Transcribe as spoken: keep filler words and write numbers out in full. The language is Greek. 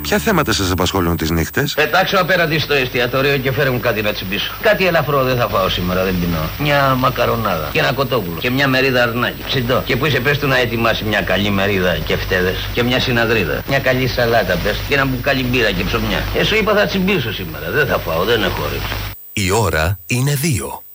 Ποια θέματα σας απασχολούν τις νύχτες? Πετάξω απέναντι στο εστιατόριο και φέρε μου κάτι να τσιμπήσω. Κάτι ελαφρό δεν θα φάω σήμερα, δεν πεινώ. Μια μακαρονάδα και ένα κοτόπουλο και μια μερίδα αρνάκι. Ψητό. Και που είσαι πες του να ετοιμάσει μια καλή μερίδα και φτέδες και μια συναδρίδα. Μια καλή σαλάτα πες και ένα μπουκάλι μπύρα και ψωμιά. Ε, σου είπα θα τσιμπήσω σήμερα, δεν θα φάω, δεν έχω όρεξη. Η ώρα είναι δύο.